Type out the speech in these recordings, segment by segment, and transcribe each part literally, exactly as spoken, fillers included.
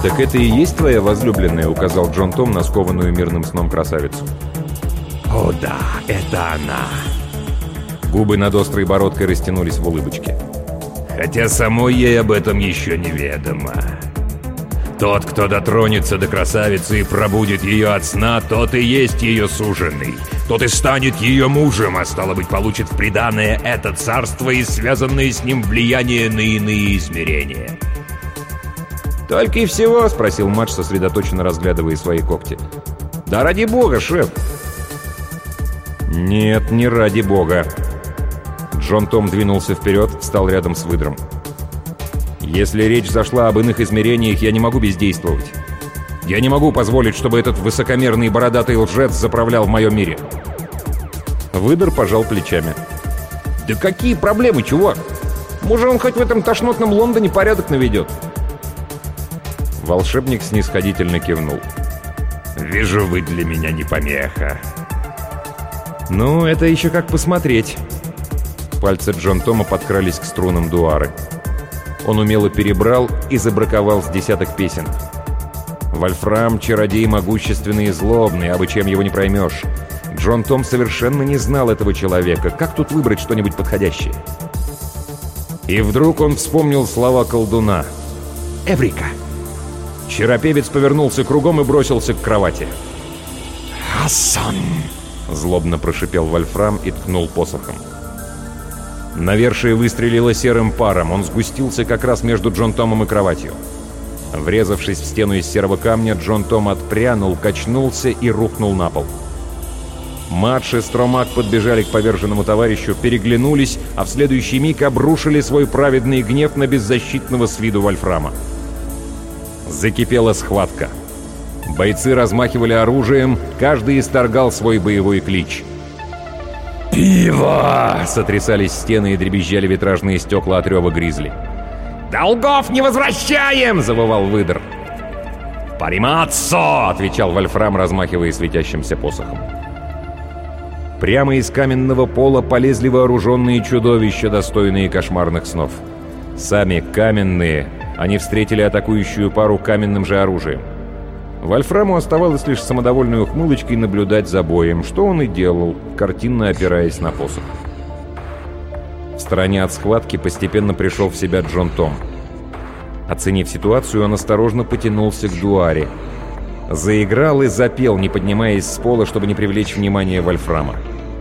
«Так это и есть твоя возлюбленная?» — указал Джон Том на скованную мирным сном красавицу. «О да, это она!» Губы над острой бородкой растянулись в улыбочке. «Хотя самой ей об этом еще неведомо. Тот, кто дотронется до красавицы и пробудит ее от сна, тот и есть ее суженый. Тот и станет ее мужем, а стало быть, получит в приданое это царство и связанное с ним влияние на иные измерения». «Только и всего?» — спросил Мадж, сосредоточенно разглядывая свои когти. «Да ради бога, шеф!» «Нет, не ради бога». Джон Том двинулся вперед, встал рядом с выдром. «Если речь зашла об иных измерениях, я не могу бездействовать. Я не могу позволить, чтобы этот высокомерный бородатый лжец заправлял в моем мире». Выдр пожал плечами. «Да какие проблемы, чувак? Может, он хоть в этом тошнотном Лондоне порядок наведет?» Волшебник снисходительно кивнул. «Вижу, вы для меня не помеха». «Ну, это еще как посмотреть». Пальцы Джон Тома подкрались к струнам дуары. Он умело перебрал и забраковал с десяток песен. Вольфрам — чародей могущественный и злобный, абы чем его не проймешь. Джон Том совершенно не знал этого человека. Как тут выбрать что-нибудь подходящее? И вдруг он вспомнил слова колдуна. «Эврика!» Чаропевец повернулся кругом и бросился к кровати. «Хасан!» — злобно прошипел Вольфрам и ткнул посохом. Навершие выстрелило серым паром. Он сгустился как раз между Джон Томом и кроватью. Врезавшись в стену из серого камня, Джон Том отпрянул, качнулся и рухнул на пол. Мадж и Стромак подбежали к поверженному товарищу, переглянулись, а в следующий миг обрушили свой праведный гнев на беззащитного с виду Вольфрама. Закипела схватка. Бойцы размахивали оружием, каждый исторгал свой боевой клич. «Пиво!» — сотрясались стены и дребезжали витражные стекла от рева гризли. «Долгов не возвращаем!» — завывал выдр. «Паримаццо!» — отвечал Вольфрам, размахивая светящимся посохом. Прямо из каменного пола полезли вооруженные чудовища, достойные кошмарных снов. Сами каменные, они встретили атакующую пару каменным же оружием. Вольфраму оставалось лишь самодовольной ухмылочкой наблюдать за боем, что он и делал, картинно опираясь на посох. В стороне от схватки постепенно пришел в себя Джон Том. Оценив ситуацию, он осторожно потянулся к дуаре. Заиграл и запел, не поднимаясь с пола, чтобы не привлечь внимание Вольфрама.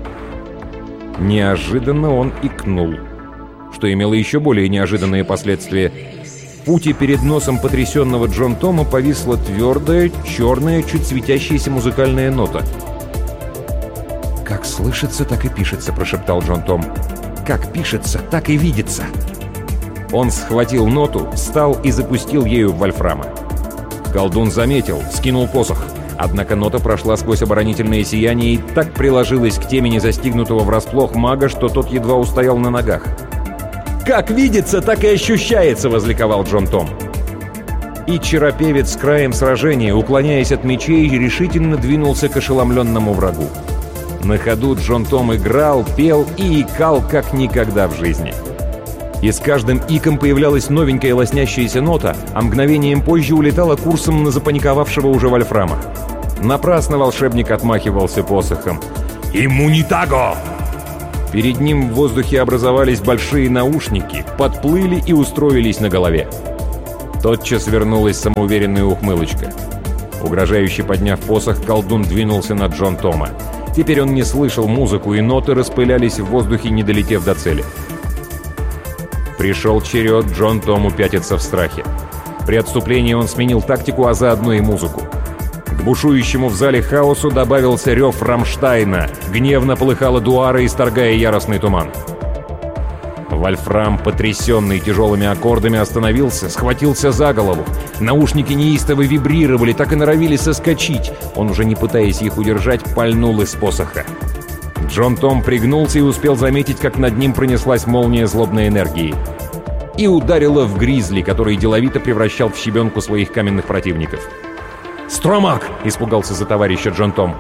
Неожиданно он икнул, что имело еще более неожиданные последствия. В путе перед носом потрясенного Джон Тома повисла твердая, черная, чуть светящаяся музыкальная нота. «Как слышится, так и пишется», — прошептал Джон Том. «Как пишется, так и видится». Он схватил ноту, встал и запустил ею в Вольфрама. Колдун заметил, скинул посох. Однако нота прошла сквозь оборонительное сияние и так приложилась к темени застигнутого врасплох мага, что тот едва устоял на ногах. «Как видится, так и ощущается!» — возликовал Джон Том. И чаропевец с краем сражения, уклоняясь от мечей, решительно двинулся к ошеломленному врагу. На ходу Джон Том играл, пел и икал, как никогда в жизни. И с каждым иком появлялась новенькая лоснящаяся нота, а мгновением позже улетала курсом на запаниковавшего уже Вольфрама. Напрасно волшебник отмахивался посохом. «Иммунитаго!» Перед ним в воздухе образовались большие наушники, подплыли и устроились на голове. Тотчас вернулась самоуверенная ухмылочка. Угрожающе подняв посох, колдун двинулся на Джон Тома. Теперь он не слышал музыку, и ноты распылялись в воздухе, не долетев до цели. Пришел черед Джон Тому пятиться в страхе. При отступлении он сменил тактику, а заодно и музыку. К бушующему в зале хаосу добавился рев Рамштайна. Гневно полыхала дуара, исторгая яростный туман. Вольфрам, потрясенный тяжелыми аккордами, остановился, схватился за голову. Наушники неистово вибрировали, так и норовили соскочить. Он, уже не пытаясь их удержать, пальнул из посоха. Джон Том пригнулся и успел заметить, как над ним пронеслась молния злобной энергии. И ударила в гризли, который деловито превращал в щебенку своих каменных противников. «Стромак!» — испугался за товарища Джон Том.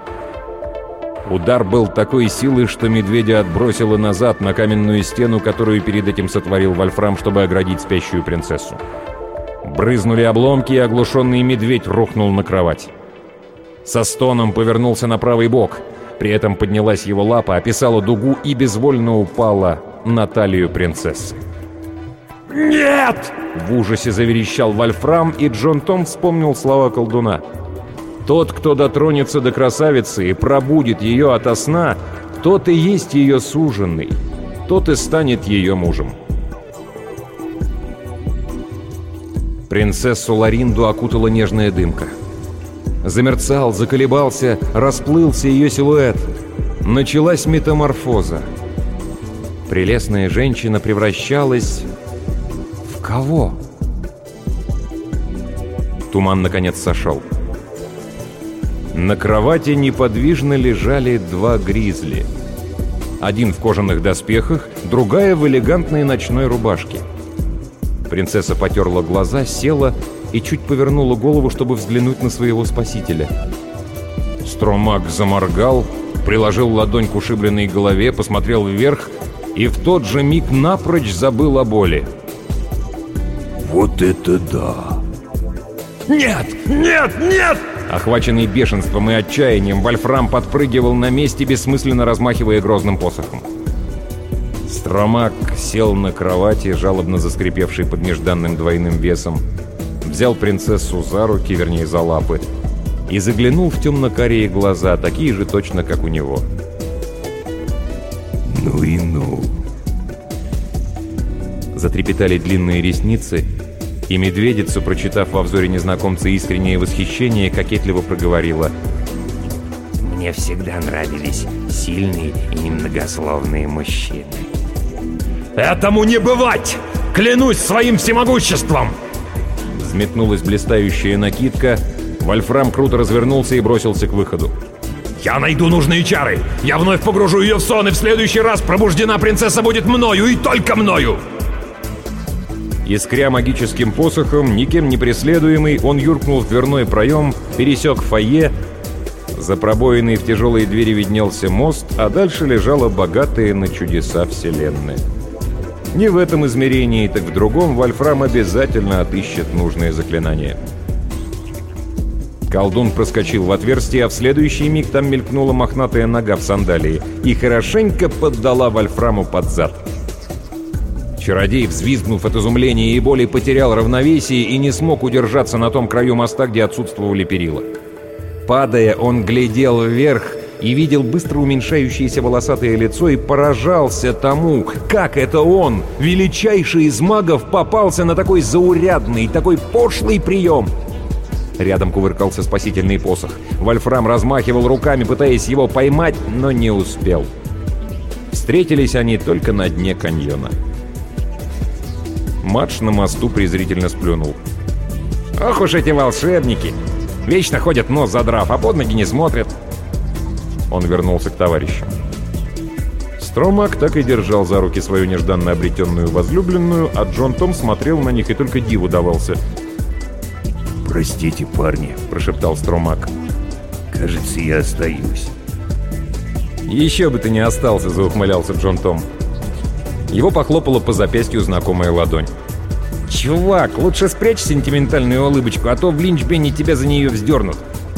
Удар был такой силы, что медведя отбросило назад на каменную стену, которую перед этим сотворил Вольфрам, чтобы оградить спящую принцессу. Брызнули обломки, и оглушенный медведь рухнул на кровать. Со стоном повернулся на правый бок. При этом поднялась его лапа, описала дугу и безвольно упала на талию принцессы. «Нет!» — в ужасе заверещал Вольфрам, и Джон Том вспомнил слова колдуна. «Тот, кто дотронется до красавицы и пробудит ее ото сна, тот и есть ее суженый, тот и станет ее мужем». Принцессу Лоринду окутала нежная дымка. Замерцал, заколебался, расплылся ее силуэт. Началась метаморфоза. Прелестная женщина превращалась... в кого? Туман наконец сошел. На кровати неподвижно лежали два гризли. Один в кожаных доспехах, другая в элегантной ночной рубашке. Принцесса потерла глаза, села и чуть повернула голову, чтобы взглянуть на своего спасителя. Стромак заморгал, приложил ладонь к ушибленной голове, посмотрел вверх и в тот же миг напрочь забыл о боли. «Вот это да!» «Нет! Нет! Нет!» Охваченный бешенством и отчаянием, Вольфрам подпрыгивал на месте, бессмысленно размахивая грозным посохом. Стромак сел на кровати, жалобно заскрипевший под нежданным двойным весом, взял принцессу за руки, вернее за лапы, и заглянул в темно-карие глаза, такие же точно, как у него. «Ну и ну!» Затрепетали длинные ресницы, и медведица, прочитав во взоре незнакомца искреннее восхищение, кокетливо проговорила: «Мне всегда нравились сильные и немногословные мужчины». «Этому не бывать! Клянусь своим всемогуществом!» Взметнулась блистающая накидка. Вольфрам круто развернулся и бросился к выходу. «Я найду нужные чары! Я вновь погружу ее в сон, и в следующий раз пробуждена принцесса будет мною, и только мною!» Искря магическим посохом, никем не преследуемый, он юркнул в дверной проем, пересек фойе. За пробоиной в тяжелые двери виднелся мост, а дальше лежала богатая на чудеса вселенная. Не в этом измерении, так в другом Вольфрам обязательно отыщет нужное заклинание. Колдун проскочил в отверстие, а в следующий миг там мелькнула мохнатая нога в сандалии и хорошенько поддала Вольфраму под зад. Чародей, взвизгнув от изумления и боли, потерял равновесие и не смог удержаться на том краю моста, где отсутствовали перила. Падая, он глядел вверх и видел быстро уменьшающееся волосатое лицо и поражался тому, как это он, величайший из магов, попался на такой заурядный, такой пошлый прием. Рядом кувыркался спасительный посох. Вольфрам размахивал руками, пытаясь его поймать, но не успел. Встретились они только на дне каньона. Мадж на мосту презрительно сплюнул. «Ох уж эти волшебники! Вечно ходят нос задрав, а под ноги не смотрят!» Он вернулся к товарищам. Стромак так и держал за руки свою нежданно обретенную возлюбленную, а Джон Том смотрел на них и только диву давался. «Простите, парни», — прошептал Стромак. «Кажется, я остаюсь». «Еще бы ты не остался», — заухмылялся Джон Том. Его похлопала по запястью знакомая ладонь. «Чувак, лучше спрячь сентиментальную улыбочку, а то в Линчбене тебя за нее вздернут».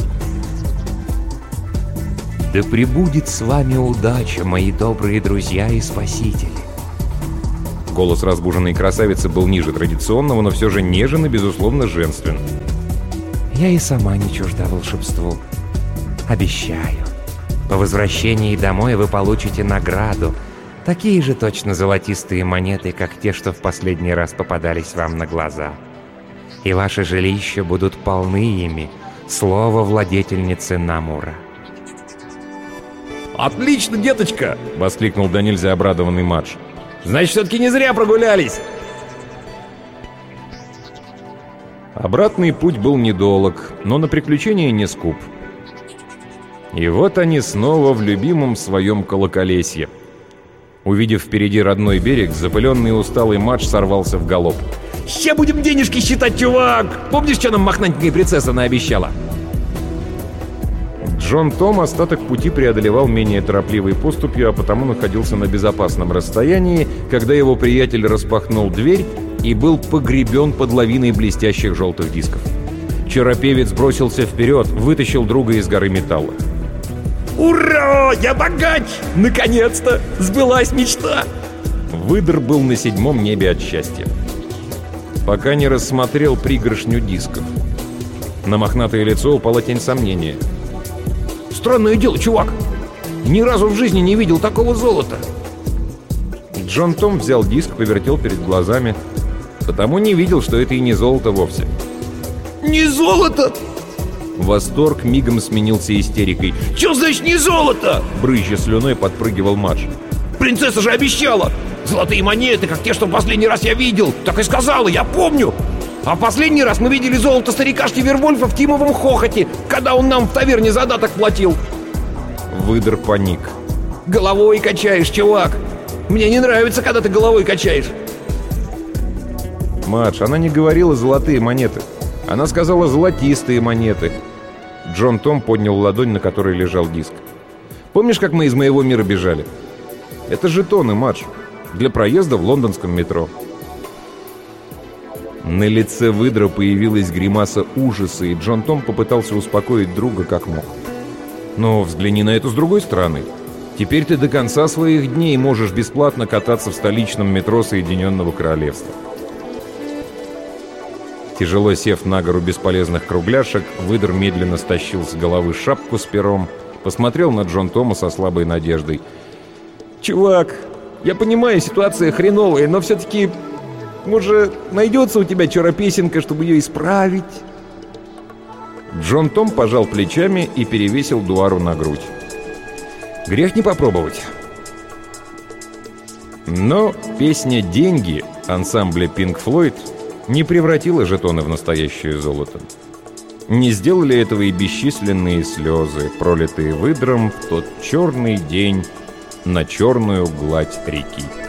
«Да пребудет с вами удача, мои добрые друзья и спасители!» Голос разбуженной красавицы был ниже традиционного, но все же нежен и, безусловно, женствен. «Я и сама не чужда волшебству. Обещаю, по возвращении домой вы получите награду. Такие же точно золотистые монеты, как те, что в последний раз попадались вам на глаза. И ваши жилища будут полны ими. Слово владетельницы Намура». «Отлично, деточка!» — воскликнул до нельзя обрадованный Мадж. «Значит, все-таки не зря прогулялись!» Обратный путь был недолг, но на приключения не скуп. И вот они снова в любимом своем колоколесье. Увидев впереди родной берег, запыленный и усталый Мадж сорвался в галоп. «Ща будем денежки считать, чувак! Помнишь, что нам мохнатенькая принцесса наобещала?» Джон Том остаток пути преодолевал менее торопливой поступью, а потому находился на безопасном расстоянии, когда его приятель распахнул дверь и был погребен под лавиной блестящих желтых дисков. Чаропевец бросился вперед, вытащил друга из горы металла. «Ура! Я богач! Наконец-то! Сбылась мечта!» Выдр был на седьмом небе от счастья. Пока не рассмотрел пригоршню дисков. На мохнатое лицо упала тень сомнения. «Странное дело, чувак! Ни разу в жизни не видел такого золота!» Джон Том взял диск, повертел перед глазами. Потому не видел, что это и не золото вовсе. «Не золото?» Восторг мигом сменился истерикой. «Чё значит не золото?» Брызжа слюной подпрыгивал Мадж. «Принцесса же обещала! Золотые монеты, как те, что в последний раз я видел! Так и сказала, я помню! А в последний раз мы видели золото старикашки Вервольфа в Тимовом хохоте, когда он нам в таверне задаток платил!» Выдр паник. «Головой качаешь, чувак! Мне не нравится, когда ты головой качаешь!» Мадж, она не говорила «золотые монеты». Она сказала «золотистые монеты». Джон Том поднял ладонь, на которой лежал диск. «Помнишь, как мы из моего мира бежали? Это жетоны, Мадж, для проезда в лондонском метро». На лице выдра появилась гримаса ужаса, и Джон Том попытался успокоить друга как мог. «Но взгляни на это с другой стороны. Теперь ты до конца своих дней можешь бесплатно кататься в столичном метро Соединенного Королевства». Тяжело сев на гору бесполезных кругляшек, выдр медленно стащил с головы шапку с пером, посмотрел на Джон Тома со слабой надеждой. «Чувак, я понимаю, ситуация хреновая, но все-таки, может, найдется у тебя чаропесенка, чтобы ее исправить?» Джон Том пожал плечами и перевесил Дуару на грудь. «Грех не попробовать». Но песня «Деньги» ансамбля Pink Floyd не превратила жетоны в настоящее золото. Не сделали этого и бесчисленные слезы, пролитые выдром в тот черный день на черную гладь реки.